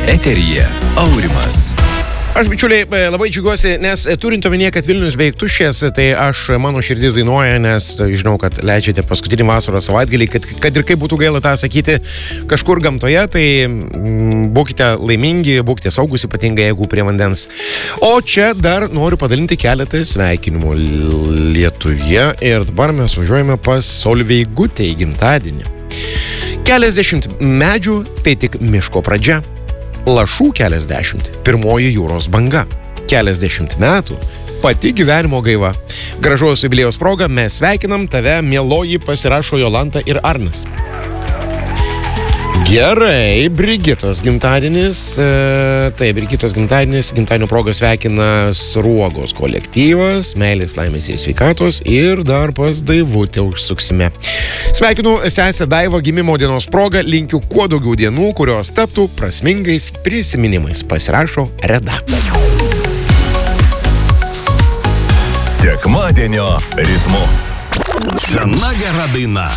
Eteryje Aurimas. Aš, bičiuliai, labai džiugiuosi, nes turint omenyje, kad Vilnius beveik tuščias, tai mano širdis dainuoja, nes žinau, kad leidžiate paskutinį vasaros savaitgalį, kad ir kaip būtų gaila tą sakyti kažkur gamtoje, tai būkite laimingi, būkite saugus, ypatingai jeigu prie vandens. O čia dar noriu padalinti keletą sveikinimų Lietuvoje ir dabar mes važiuojame pas Solveigutę į gimtadienį. Keliasdešimt medžių, tai tik miško pradžia. Lašų keliasdešimt, pirmoji jūros banga. Keliasdešimt metų, pati gyvenimo gaiva. Gražaus jubiliejaus proga mes sveikinam tave, mieloji, pasirašo Jolanta ir Arnas. Gerai, Brigitos gimtadienis. Brigitos gimtadienis, gimtadienio proga sveikina Sruogos kolektyvas, meilės, laimės ir sveikatos ir dar pas Daivutę užsuksime. Sveikinu sesę Daivą gimimo dienos proga, linkiu kuo daugiau dienų, kurios taptų prasmingais prisiminimais. Pasirašo Reda. Sekmadienio ritmu. Sena gera daina.